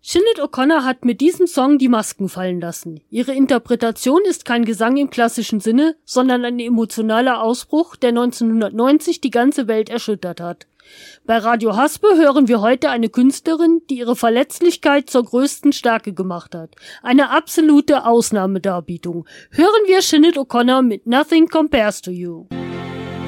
Sinead O'Connor hat mit diesem Song die Masken fallen lassen. Ihre Interpretation ist kein Gesang im klassischen Sinne, sondern ein emotionaler Ausbruch, der 1990 die ganze Welt erschüttert hat. Bei Radio Haspe hören wir heute eine Künstlerin, die ihre Verletzlichkeit zur größten Stärke gemacht hat. Eine absolute Ausnahmedarbietung. Hören wir Sinead O'Connor mit Nothing Compares to You.